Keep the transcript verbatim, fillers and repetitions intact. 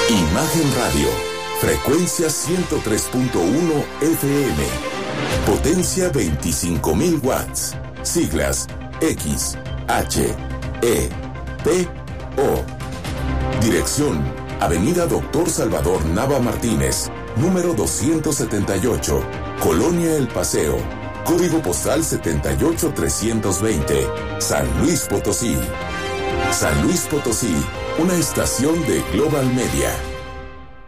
Imagen Radio, frecuencia ciento tres punto uno F M, potencia veinticinco mil watts, siglas X, H, E, P, O. Dirección, Avenida Doctor Salvador Nava Martínez, número doscientos setenta y ocho, Colonia El Paseo, código postal setenta y ocho trescientos veinte, San Luis Potosí. San Luis Potosí, una estación de Global Media.